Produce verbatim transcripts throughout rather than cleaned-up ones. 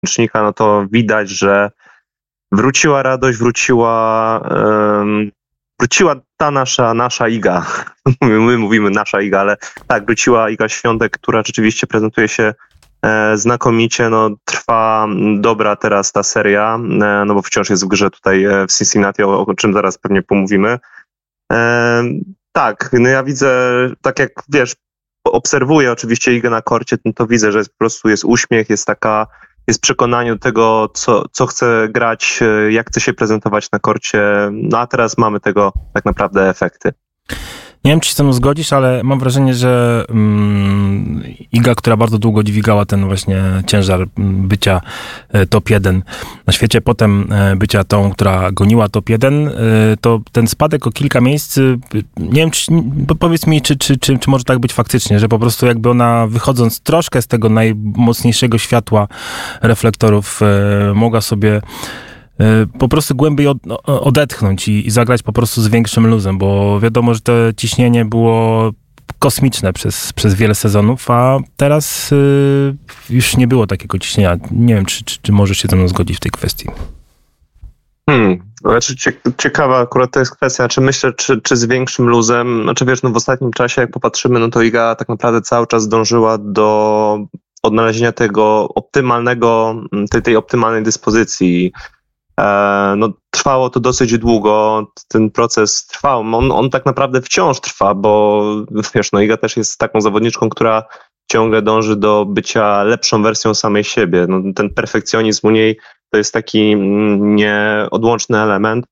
ręcznika, no to widać, że wróciła radość, wróciła, um, wróciła ta nasza, nasza Iga. My mówimy nasza Iga, ale tak, wróciła Iga Świątek, która rzeczywiście prezentuje się e, znakomicie. No, trwa dobra teraz ta seria, e, no bo wciąż jest w grze tutaj e, w Cincinnati, o, o czym zaraz pewnie pomówimy. E, tak, no ja widzę, tak jak wiesz, obserwuję oczywiście Igę na korcie, no to widzę, że jest, po prostu jest uśmiech, jest taka, jest przekonanie do tego, co, co chce grać, jak chce się prezentować na korcie, no a teraz mamy tego tak naprawdę efekty. Nie wiem, czy się ze mną zgodzisz, ale mam wrażenie, że um, Iga, która bardzo długo dźwigała ten właśnie ciężar bycia e, top jeden na świecie, potem e, bycia tą, która goniła top jeden, e, to ten spadek o kilka miejsc, e, nie wiem, czy, powiedz mi, czy, czy, czy, czy może tak być faktycznie, że po prostu jakby ona, wychodząc troszkę z tego najmocniejszego światła reflektorów, e, mogła sobie po prostu głębiej od, odetchnąć i, i zagrać po prostu z większym luzem, bo wiadomo, że to ciśnienie było kosmiczne przez, przez wiele sezonów, a teraz y, już nie było takiego ciśnienia. Nie wiem, czy, czy, czy możesz się ze mną zgodzić w tej kwestii. Hmm, znaczy ciekawa akurat to jest kwestia, czy myślę, czy, czy z większym luzem, znaczy wiesz, no w ostatnim czasie jak popatrzymy, no to Iga tak naprawdę cały czas dążyła do odnalezienia tego optymalnego, tej, tej optymalnej dyspozycji. No, trwało to dosyć długo, ten proces trwał, on, on tak naprawdę wciąż trwa, bo wiesz, no Iga też jest taką zawodniczką, która ciągle dąży do bycia lepszą wersją samej siebie. No, ten perfekcjonizm u niej to jest taki nieodłączny element.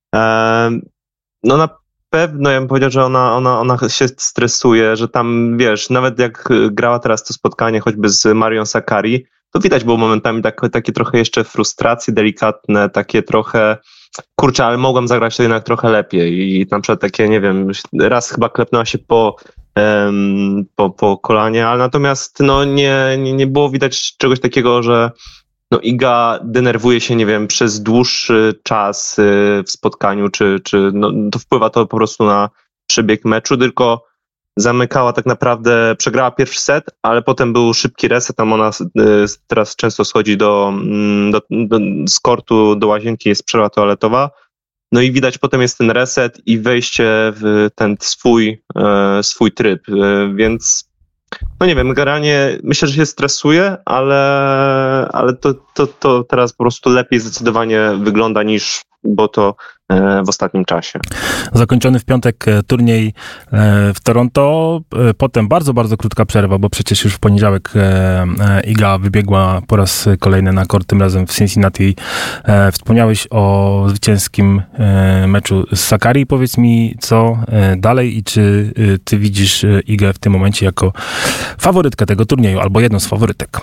No na pewno ja bym powiedział, że ona, ona, ona się stresuje, że tam wiesz, nawet jak grała teraz to spotkanie choćby z Marią Sakkari, to widać było momentami tak, takie trochę jeszcze frustracje delikatne, takie trochę, kurczę, ale mogłam zagrać to jednak trochę lepiej i na przykład takie, nie wiem, raz chyba klepnęła się po, um, po, po kolanie, ale natomiast no nie, nie, nie było widać czegoś takiego, że no Iga denerwuje się, nie wiem, przez dłuższy czas w spotkaniu, czy, czy no, to wpływa to po prostu na przebieg meczu, tylko zamykała tak naprawdę, przegrała pierwszy set, ale potem był szybki reset, tam ona teraz często schodzi do, do, do, z kortu do łazienki, jest przerwa toaletowa, no i widać potem jest ten reset i wejście w ten swój, swój tryb, więc no nie wiem, generalnie myślę, że się stresuje, ale, ale to, to, to teraz po prostu lepiej zdecydowanie wygląda niż było to w ostatnim czasie. Zakończony w piątek turniej w Toronto, potem bardzo, bardzo krótka przerwa, bo przecież już w poniedziałek Iga wybiegła po raz kolejny na kort, tym razem w Cincinnati. Wspomniałeś o zwycięskim meczu z Sakkari. Powiedz mi, co dalej i czy ty widzisz Igę w tym momencie jako faworytkę tego turnieju, albo jedną z faworytek?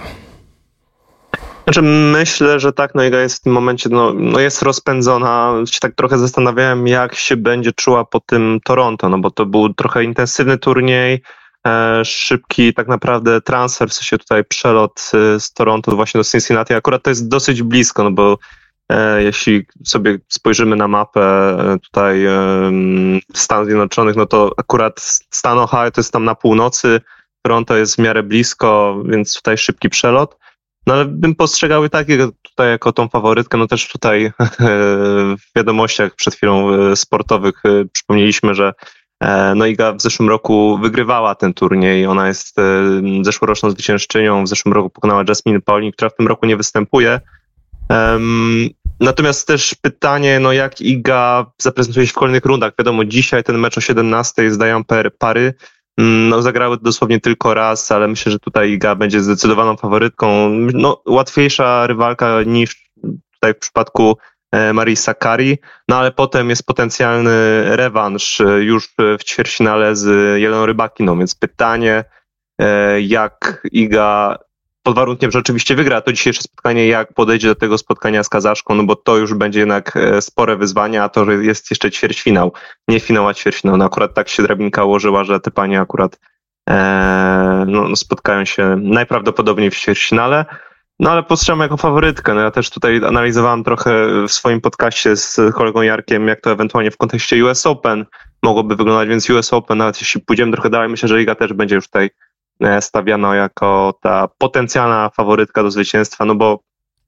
Znaczy myślę, że tak, no Iga jest w tym momencie, no, no jest rozpędzona. Się tak trochę zastanawiałem, jak się będzie czuła po tym Toronto, no bo to był trochę intensywny turniej, e, szybki tak naprawdę transfer, w sensie tutaj przelot z Toronto właśnie do Cincinnati. Akurat to jest dosyć blisko, no bo e, jeśli sobie spojrzymy na mapę e, tutaj e, Stanów Zjednoczonych, no to akurat stan Ohio to jest tam na północy, Toronto jest w miarę blisko, więc tutaj szybki przelot. No ale bym postrzegał i tak tutaj jako tą faworytkę, no też tutaj w wiadomościach przed chwilą sportowych przypomnieliśmy, że no Iga w zeszłym roku wygrywała ten turniej, ona jest zeszłoroczną zwyciężczynią, w zeszłym roku pokonała Jasmine Paulin, która w tym roku nie występuje. Natomiast też pytanie, no jak Iga zaprezentuje się w kolejnych rundach, wiadomo dzisiaj ten mecz o siedemnastej zdają pary, no zagrały dosłownie tylko raz, ale myślę, że tutaj Iga będzie zdecydowaną faworytką. No łatwiejsza rywalka niż tutaj w przypadku Marii Sakkari, no ale potem jest potencjalny rewanż już w ćwierćfinale z Jeleną Rybakiną, więc pytanie, jak Iga, pod warunkiem, że oczywiście wygra to dzisiejsze spotkanie, jak podejdzie do tego spotkania z Kazaszką, no bo to już będzie jednak spore wyzwanie, a to, że jest jeszcze ćwierćfinał, nie finał, a ćwierćfinał. No akurat tak się drabinka ułożyła, że te panie akurat e, no, spotkają się najprawdopodobniej w ćwierćfinale. No ale postrzegam jako faworytkę. No ja też tutaj analizowałem trochę w swoim podcaście z kolegą Jarkiem, jak to ewentualnie w kontekście U S Open mogłoby wyglądać, więc U S Open, nawet jeśli pójdziemy trochę dalej, myślę, że Iga też będzie już tutaj stawiano jako ta potencjalna faworytka do zwycięstwa, no bo